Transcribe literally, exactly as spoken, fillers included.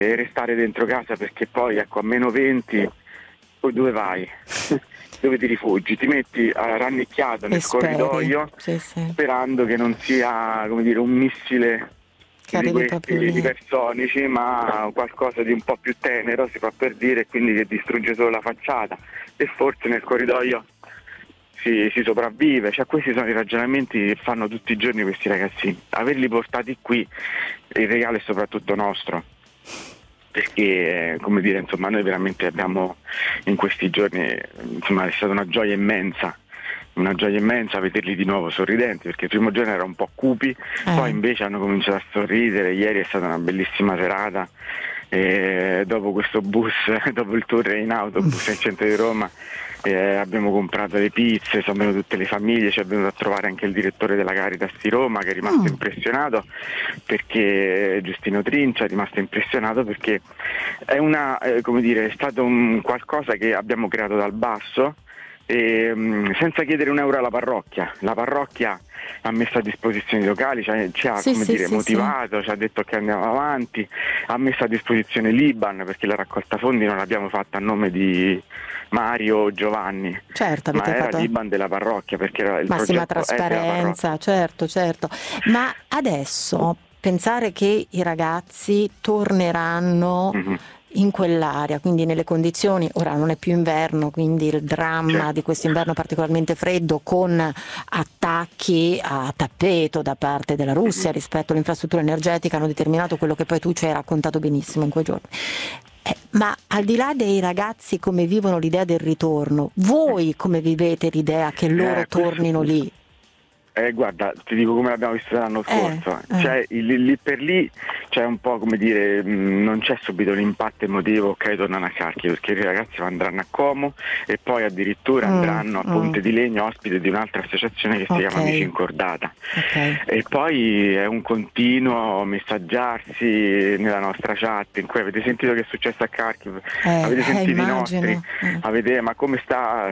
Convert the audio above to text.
restare dentro casa, perché poi ecco a meno venti poi dove vai? Dove ti rifugi? Ti metti uh, rannicchiato nel speri. corridoio, Sì, sì. sperando che non sia, come dire, un missile Che di arrivi proprio questi lì. ipersonici, ma qualcosa di un po' più tenero, si fa per dire, quindi che distrugge solo la facciata, e forse nel corridoio si, si sopravvive. Cioè, questi sono i ragionamenti che fanno tutti i giorni questi ragazzi. Averli portati qui, il regalo è soprattutto nostro, perché come dire, insomma, noi veramente abbiamo in questi giorni, insomma, è stata una gioia immensa, una gioia immensa vederli di nuovo sorridenti, perché il primo giorno era un po' cupi, Eh. poi invece hanno cominciato a sorridere. Ieri è stata una bellissima serata, e dopo questo bus, dopo il tour in autobus nel centro di Roma, eh, abbiamo comprato le pizze, sono venute tutte le famiglie, ci è venuto a trovare anche il direttore della Caritas di Roma, che è rimasto Mm. impressionato, perché Giustino Trincia è rimasto impressionato perché è una, eh, come dire, è stato un qualcosa che abbiamo creato dal basso, e, mh, senza chiedere un euro alla parrocchia. La parrocchia ha messo a disposizione i locali, ci ha, ci ha Sì, come sì, dire, sì, motivato, ci ha detto che andiamo avanti, ha messo a disposizione l'Iban, perché la raccolta fondi non l'abbiamo fatta a nome di Mario o Giovanni, Certo, ma avete era fatto l'Iban della parrocchia, perché era il massima progetto è della parrocchia. trasparenza, certo, certo. Ma adesso pensare che i ragazzi torneranno Mhm. in quell'area, quindi nelle condizioni, ora non è più inverno, quindi il dramma Certo. di questo inverno particolarmente freddo, con attacchi a tappeto da parte della Russia Mhm. rispetto all'infrastruttura energetica, hanno determinato quello che poi tu ci hai raccontato benissimo in quei giorni. Eh, ma al di là dei ragazzi come vivono l'idea del ritorno, voi come vivete l'idea che loro Eh, questo- tornino lì? Eh, guarda, ti dico come l'abbiamo visto l'anno Eh, scorso, eh. cioè il- lì per lì c'è un po' come dire, mh, non c'è subito l'impatto emotivo, ok, tornano a Kharkiv, perché i ragazzi andranno a Como e poi addirittura Mm, andranno a Ponte mm. di Legno, ospite di un'altra associazione che si Ok. chiama Amici in Cordata. Ok. E poi è un continuo messaggiarsi nella nostra chat in cui avete sentito che è successo a Kharkiv, Eh, avete eh, sentito i immagino. nostri, Eh. avete, ma come sta